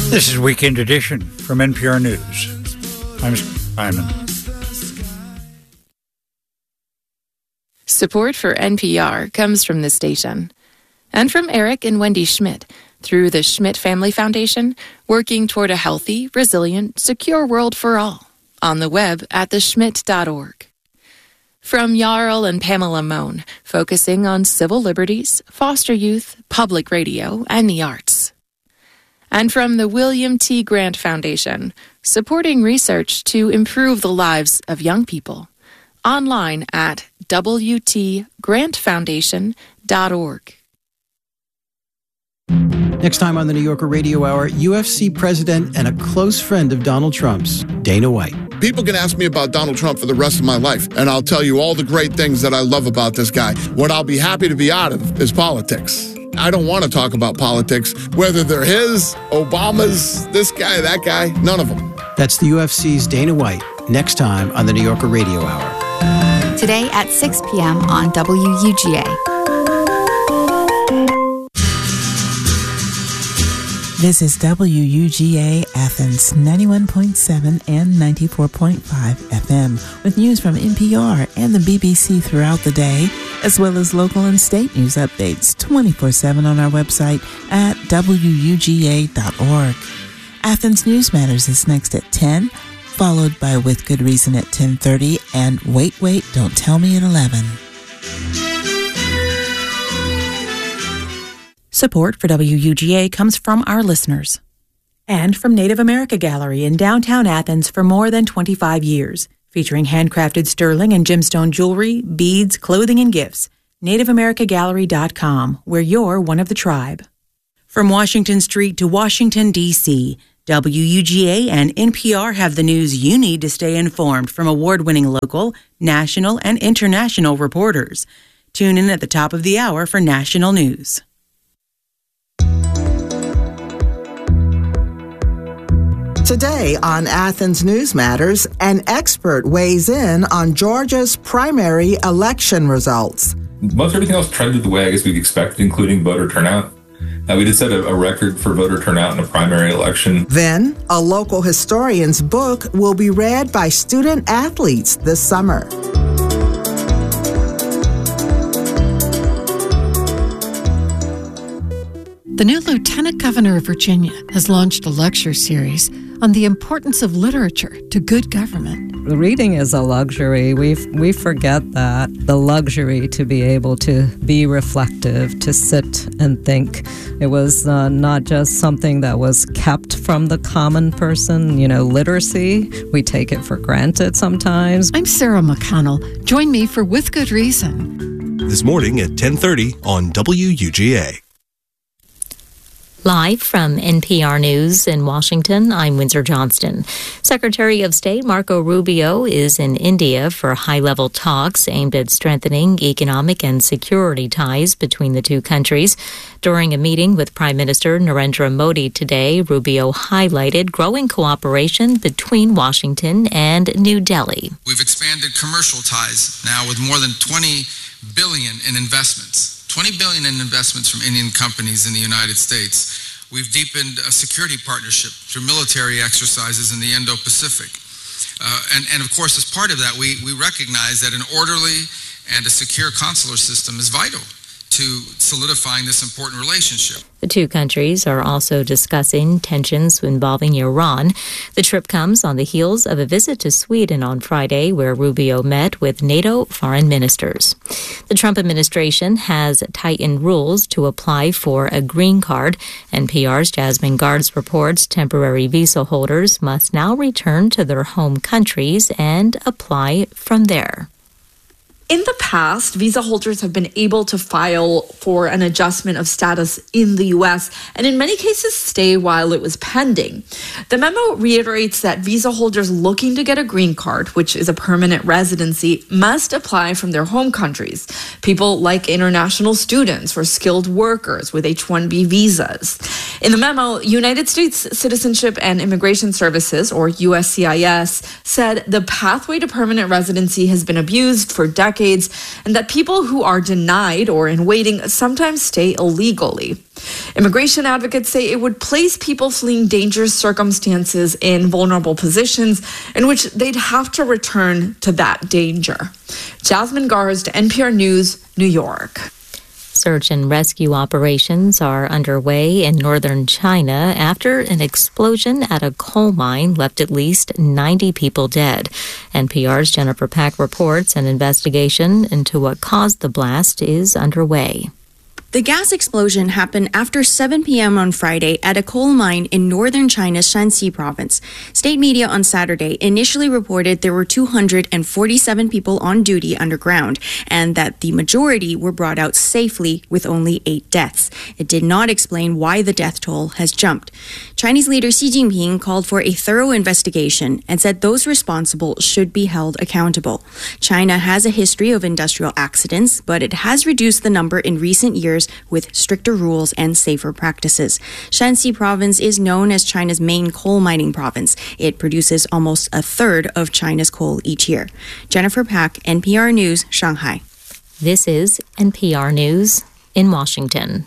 This is Weekend Edition from NPR News. I'm Simon. Support for NPR comes from this station and from Eric and Wendy Schmidt through the Schmidt Family Foundation, working toward a healthy, resilient, secure world for all. On the web at theschmidt.org. From Jarl and Pamela Mohn, focusing on civil liberties, foster youth, public radio, and the arts. And from the William T. Grant Foundation, supporting research to improve the lives of young people. Online at wtgrantfoundation.org. Next time on the New Yorker Radio Hour, UFC president and a close friend of Donald Trump's, Dana White. People can ask me about Donald Trump for the rest of my life, and I'll tell you all the great things that I love about this guy. What I'll be happy to be out of is politics. I don't want to talk about politics, whether they're his, Obama's, this guy, that guy, none of them. That's the UFC's Dana White, next time on the New Yorker Radio Hour. Today at 6 p.m. on WUGA. This is WUGA Athens 91.7 and 94.5 FM with news from NPR and the BBC throughout the day, as well as local and state news updates 24/7 on our website at WUGA.org. Athens News Matters is next at 10, followed by With Good Reason at 10:30 and Wait, Don't Tell Me at 11. Support for WUGA comes from our listeners and from Native America Gallery in downtown Athens for more than 25 years, featuring handcrafted sterling and gemstone jewelry, beads, clothing, and gifts. NativeAmericaGallery.com, where you're one of the tribe. From Washington Street to Washington, D.C., WUGA and NPR have the news you need to stay informed from award-winning local, national, and international reporters. Tune in at the top of the hour for national news. Today on Athens News Matters, an expert weighs in on Georgia's primary election results. Most everything else trended the way I guess we'd expected, including voter turnout. We did set a record for voter turnout in a primary election. Then, a local historian's book will be read by student athletes this summer. The new Lieutenant Governor of Virginia has launched a lecture series on the importance of literature to good government. Reading is a luxury. We forget that. The luxury to be able to be reflective, to sit and think. It was not just something that was kept from the common person. Literacy, we take it for granted sometimes. I'm Sarah McConnell. Join me for With Good Reason. This morning at 10:30 on WUGA. Live from NPR News in Washington, I'm Windsor Johnston. Secretary of State Marco Rubio is in India for high-level talks aimed at strengthening economic and security ties between the two countries. During a meeting with Prime Minister Narendra Modi today, Rubio highlighted growing cooperation between Washington and New Delhi. We've expanded commercial ties now with more than $20 billion in investments. $20 billion in investments from Indian companies in the United States. We've deepened a security partnership through military exercises in the Indo-Pacific. And of course, as part of that, we recognize that an orderly and a secure consular system is vital to solidifying this important relationship. The two countries are also discussing tensions involving Iran. The trip comes on the heels of a visit to Sweden on Friday, where Rubio met with NATO foreign ministers. The Trump administration has tightened rules to apply for a green card. NPR's Jasmine Guards reports temporary visa holders must now return to their home countries and apply from there. In the past, visa holders have been able to file for an adjustment of status in the U.S. and in many cases stay while it was pending. The memo reiterates that visa holders looking to get a green card, which is a permanent residency, must apply from their home countries. People like international students or skilled workers with H-1B visas. In the memo, United States Citizenship and Immigration Services, or USCIS, said the pathway to permanent residency has been abused for decades decades, and that people who are denied or in waiting sometimes stay illegally. Immigration advocates say it would place people fleeing dangerous circumstances in vulnerable positions in which they'd have to return to that danger. Jasmine Garsd, NPR News, New York. Search and rescue operations are underway in northern China after an explosion at a coal mine left at least 90 people dead. NPR's Jennifer Pack reports an investigation into what caused the blast is underway. The gas explosion happened after 7 p.m. on Friday at a coal mine in northern China's Shanxi province. State media on Saturday initially reported there were 247 people on duty underground and that the majority were brought out safely with only 8 deaths. It did not explain why the death toll has jumped. Chinese leader Xi Jinping called for a thorough investigation and said those responsible should be held accountable. China has a history of industrial accidents, but it has reduced the number in recent years with stricter rules and safer practices. Shanxi province is known as China's main coal mining province. It produces almost a third of China's coal each year. Jennifer Pack, NPR News, Shanghai. This is NPR News in Washington.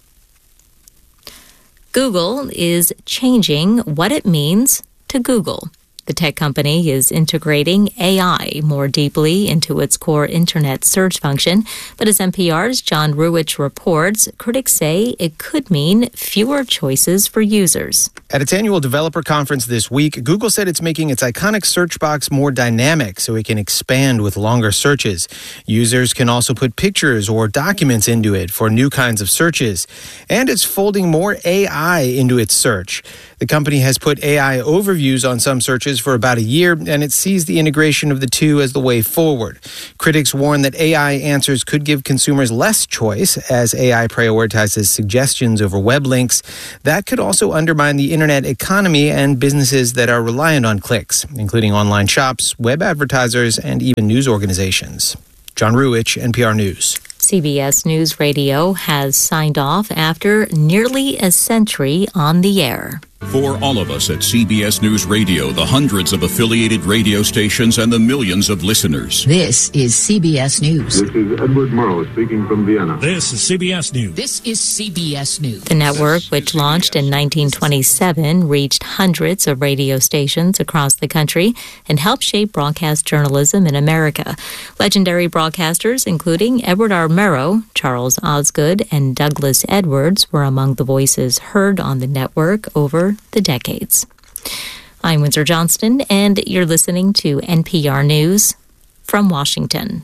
Google is changing what it means to Google. The tech company is integrating AI more deeply into its core internet search function, but as NPR's John Ruwitch reports, critics say it could mean fewer choices for users. At its annual developer conference this week, Google said it's making its iconic search box more dynamic so it can expand with longer searches. Users can also put pictures or documents into it for new kinds of searches. And it's folding more AI into its search. The company has put AI overviews on some searches for about a year, and it sees the integration of the two as the way forward. Critics warn that AI answers could give consumers less choice as AI prioritizes suggestions over web links. That could also undermine the internet economy and businesses that are reliant on clicks, including online shops, web advertisers, and even news organizations. John Ruwitch, NPR News. CBS News Radio has signed off after nearly a century on the air. For all of us at CBS News Radio, the hundreds of affiliated radio stations and the millions of listeners. This is CBS News. This is Edward Murrow speaking from Vienna. This is CBS News. This is CBS News. The network, which launched in 1927, reached hundreds of radio stations across the country and helped shape broadcast journalism in America. Legendary broadcasters, including Edward R. Murrow, Charles Osgood, and Douglas Edwards, were among the voices heard on the network over the decades. I'm Windsor Johnston, and you're listening to NPR News from Washington.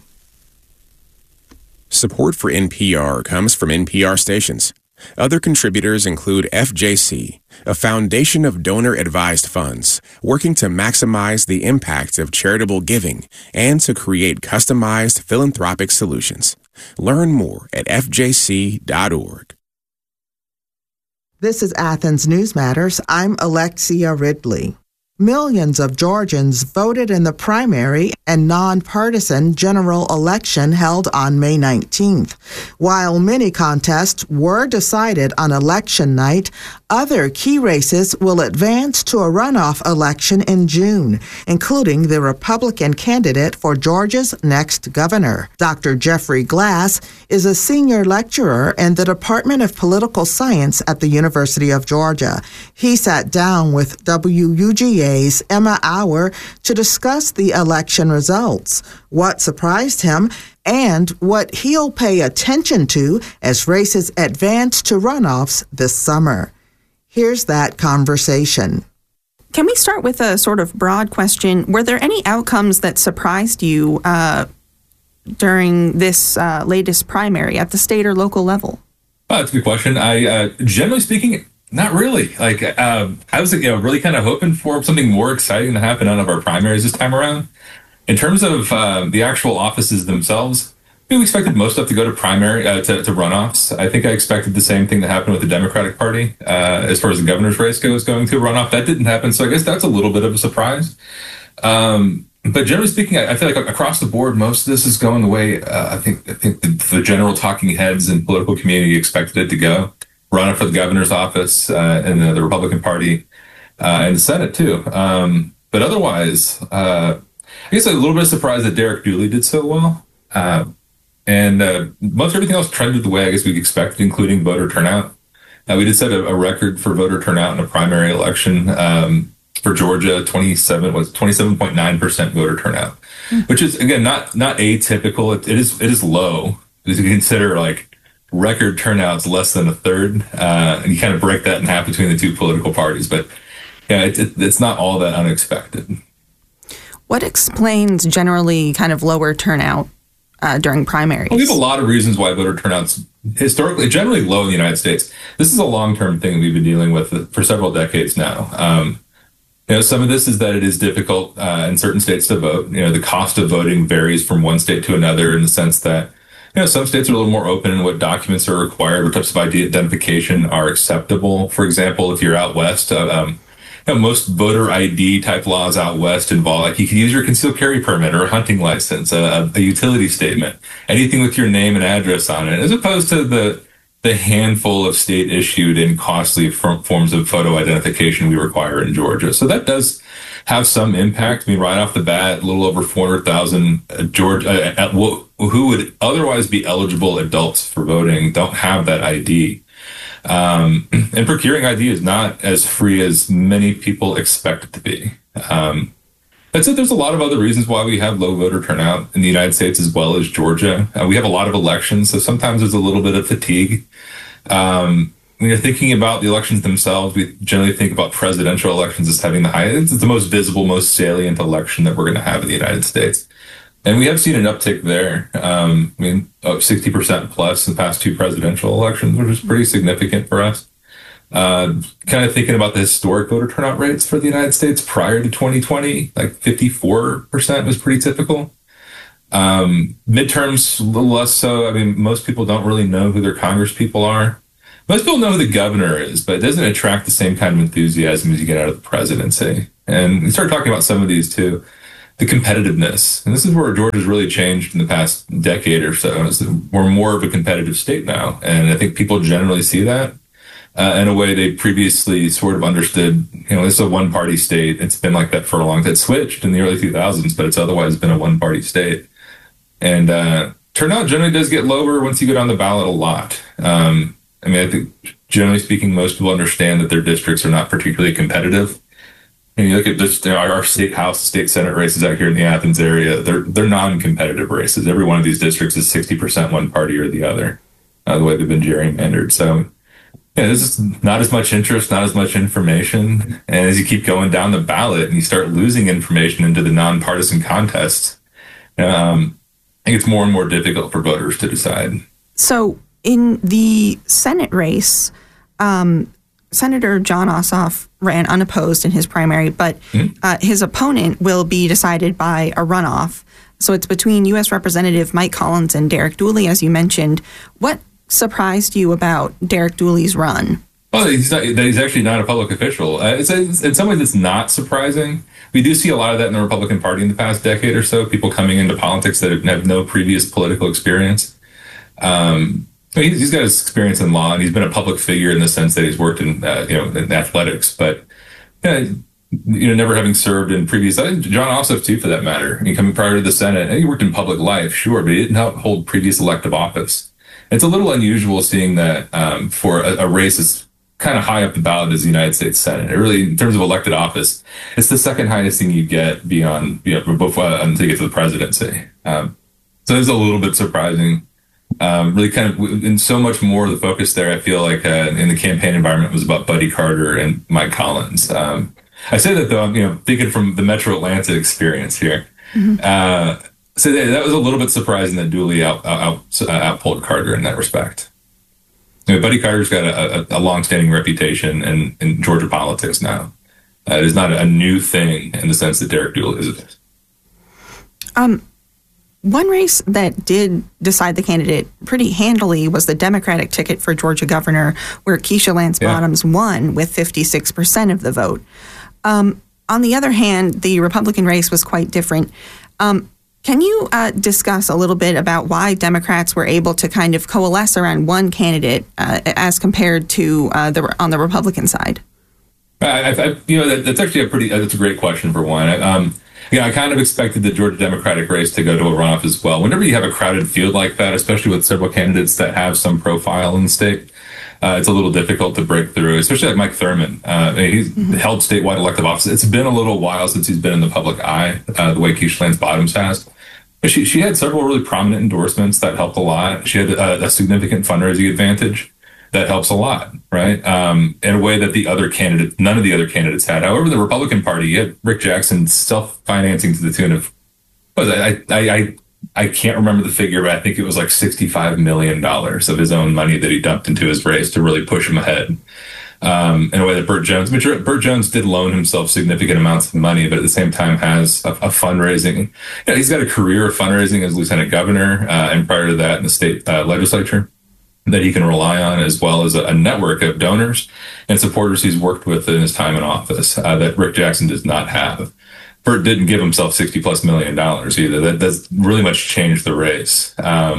Support for NPR comes from NPR stations. Other contributors include FJC, a foundation of donor-advised funds working to maximize the impact of charitable giving and to create customized philanthropic solutions. Learn more at fjc.org. This is Athens News Matters. I'm Alexia Ridley. Millions of Georgians voted in the primary and nonpartisan general election held on May 19th. While many contests were decided on election night, other key races will advance to a runoff election in June, including the Republican candidate for Georgia's next governor. Dr. Jeffrey Glass is a senior lecturer in the Department of Political Science at the University of Georgia. He sat down with WUGA's Emma Auer to discuss the election results, what surprised him, and what he'll pay attention to as races advance to runoffs this summer. Here's that conversation. Can we start with a sort of broad question? Were there any outcomes that surprised you during this latest primary at the state or local level? That's a good question. I generally speaking, not really. I was really kind of hoping for something more exciting to happen out of our primaries this time around. In terms of the actual offices themselves, we expected most stuff to go to primary, to runoffs. I think I expected the same thing to happen with the Democratic Party as far as the governor's race goes, going to a runoff. That didn't happen, so I guess that's a little bit of a surprise. But generally speaking, I feel like across the board, most of this is going the way I think the general talking heads and political community expected it to go. Runoff for the governor's office and the Republican Party and the Senate, too. But otherwise, I guess I'm a little bit surprised that Derek Dooley did so well. And most everything else trended the way I guess we'd expect, including voter turnout. We did set a record for voter turnout in a primary election for Georgia. 27.9% voter turnout, which is again not atypical. It is low. As you consider like record turnouts less than a third, and you kind of break that in half between the two political parties. But yeah, it's not all that unexpected. What explains generally kind of lower turnout during primaries? Well, we have a lot of reasons why voter turnout's historically generally low in the United States. This is a long-term thing we've been dealing with for several decades now. Some of this is that it is difficult in certain states to vote. The cost of voting varies from one state to another in the sense that some states are a little more open in what documents are required, what types of identification are acceptable. For example, if you're out west, most voter ID type laws out west involve, like, you can use your concealed carry permit or a hunting license, a utility statement, anything with your name and address on it, as opposed to the handful of state issued and costly forms of photo identification we require in Georgia. So that does have some impact. I mean, right off the bat, a little over 400,000 who would otherwise be eligible adults for voting don't have that ID. And procuring ID is not as free as many people expect it to be. That said, there's a lot of other reasons why we have low voter turnout in the United States as well as Georgia. We have a lot of elections, so sometimes there's a little bit of fatigue. When you're thinking about the elections themselves, we generally think about presidential elections as having the highest. It's the most visible, most salient election that we're going to have in the United States. And we have seen an uptick there. 60% plus in the past two presidential elections, which is pretty significant for us. Kind of thinking about the historic voter turnout rates for the United States prior to 2020, like 54% was pretty typical. Midterms, a little less so. I mean, most people don't really know who their Congress people are. Most people know who the governor is, but it doesn't attract the same kind of enthusiasm as you get out of the presidency. And we start talking about some of these too. The competitiveness. And this is where Georgia's really changed in the past decade or so. We're more of a competitive state now. And I think people generally see that in a way they previously sort of understood, this is a one-party state. It's been like that for a long time. It switched in the early 2000s, but it's otherwise been a one-party state. And turnout generally does get lower once you go down the ballot a lot. I think generally speaking, most people understand that their districts are not particularly competitive. And you look at just our state house, state senate races out here in the Athens area, they're non-competitive races. Every one of these districts is 60% one party or the other, the way they've been gerrymandered. So there's just not as much interest, not as much information. And as you keep going down the ballot and you start losing information into the nonpartisan contests, I think it's more and more difficult for voters to decide. So in the Senate race, Senator Jon Ossoff ran unopposed in his primary, but his opponent will be decided by a runoff. So it's between U.S. Representative Mike Collins and Derek Dooley, as you mentioned. What surprised you about Derek Dooley's run? Well, he's actually not a public official. In some ways, it's not surprising. We do see a lot of that in the Republican Party in the past decade or so, people coming into politics that have no previous political experience. He's got his experience in law, and he's been a public figure in the sense that he's worked in, in athletics, but never having served in previous. Jon Ossoff too, for that matter. Coming prior to the Senate, and he worked in public life, sure, but he didn't hold previous elective office. It's a little unusual seeing that for a race that's kind of high up the ballot as the United States Senate. It really, in terms of elected office, it's the second highest thing you get beyond, before until you get to the presidency. So it's a little bit surprising. Really kind of, and so much more of the focus there, I feel like, in the campaign environment was about Buddy Carter and Mike Collins. I say that though, I'm, thinking from the Metro Atlanta experience here. Mm-hmm. So that was a little bit surprising that Dooley outpulled Carter in that respect. Buddy Carter's got a long-standing reputation in Georgia politics now. It is not a new thing in the sense that Derek Dooley is. One race that did decide the candidate pretty handily was the Democratic ticket for Georgia governor, where Keisha Lance Bottoms won with 56% of the vote. On the other hand, the Republican race was quite different. Can you discuss a little bit about why Democrats were able to kind of coalesce around one candidate as compared to on the Republican side? That's actually that's a great question for one. I kind of expected the Georgia Democratic race to go to a runoff as well. Whenever you have a crowded field like that, especially with several candidates that have some profile in the state, it's a little difficult to break through, especially like Mike Thurmond. He's held statewide elective office. It's been a little while since he's been in the public eye, the way Keisha Lance Bottoms has. But she had several really prominent endorsements that helped a lot. She had a significant fundraising advantage that helps a lot, right? In a way that none of the other candidates had. However, the Republican Party, you had Rick Jackson self-financing to the tune of, I can't remember the figure, but I think it was like $65 million of his own money that he dumped into his race to really push him ahead. In a way that Burt Jones did loan himself significant amounts of money, but at the same time has a fundraising. He's got a career of fundraising as lieutenant governor, and prior to that in the state legislature that he can rely on, as well as a network of donors and supporters he's worked with in his time in office that Rick Jackson does not have. Burt didn't give himself $60+ million either. That does really much change the race.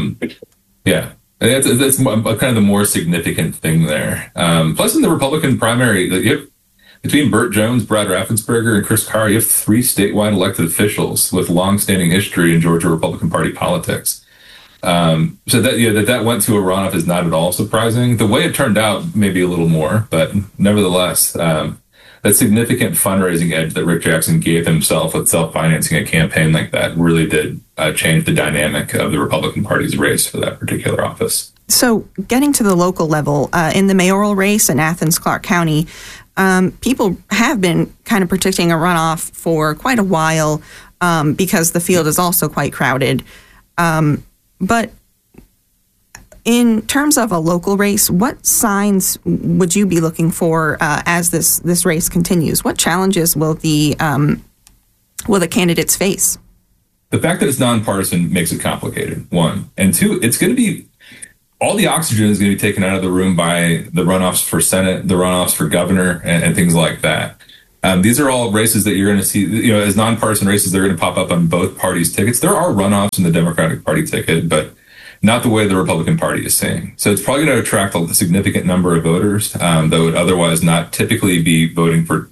That's kind of the more significant thing there. Plus, in the Republican primary, you have, between Burt Jones, Brad Raffensperger, and Chris Carr, you have 3 statewide elected officials with long-standing history in Georgia Republican Party politics. So that went to a runoff is not at all surprising. The way it turned out, maybe a little more, but nevertheless, that significant fundraising edge that Rick Jackson gave himself with self-financing a campaign like that really did change the dynamic of the Republican Party's race for that particular office. So getting to the local level, in the mayoral race in Athens-Clarke County, people have been kind of predicting a runoff for quite a while because the field is also quite crowded. But in terms of a local race, what signs would you be looking for as this race continues? What challenges will the candidates face? The fact that it's nonpartisan makes it complicated, one. And two, it's going to be, all the oxygen is going to be taken out of the room by the runoffs for Senate, the runoffs for governor, and things like that. These are all races that you're going to see, as nonpartisan races, they're going to pop up on both parties' tickets. There are runoffs in the Democratic Party ticket, but not the way the Republican Party is saying. So it's probably going to attract a significant number of voters that would otherwise not typically be voting for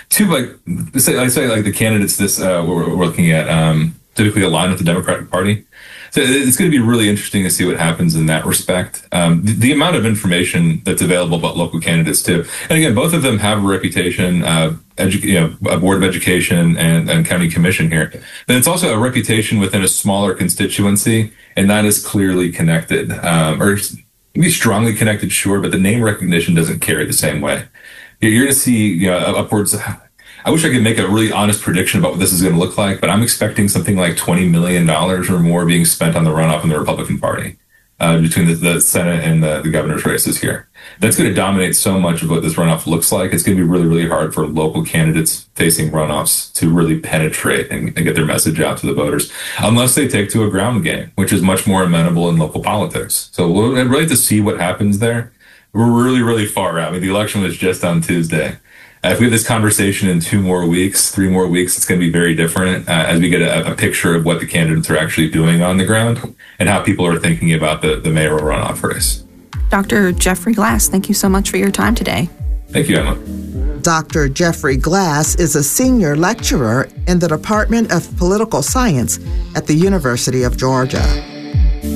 the candidates we're looking at typically align with the Democratic Party. So it's going to be really interesting to see what happens in that respect. The amount of information that's available about local candidates too. And again, both of them have a reputation, a board of education and county commission here. Then it's also a reputation within a smaller constituency and not as clearly connected, or maybe strongly connected, sure, but the name recognition doesn't carry the same way. You're going to see, upwards. I wish I could make a really honest prediction about what this is going to look like, but I'm expecting something like $20 million or more being spent on the runoff in the Republican Party between the Senate and the governor's races here. That's going to dominate so much of what this runoff looks like. It's going to be really, really hard for local candidates facing runoffs to really penetrate and get their message out to the voters, unless they take to a ground game, which is much more amenable in local politics. So we'll really have to see what happens there. We're really, really far out. I mean, the election was just on Tuesday. If we have this conversation in 3 more weeks, it's going to be very different as we get a picture of what the candidates are actually doing on the ground and how people are thinking about the mayoral runoff race. Dr. Jeffrey Glass, thank you so much for your time today. Thank you, Emma. Dr. Jeffrey Glass is a senior lecturer in the Department of Political Science at the University of Georgia.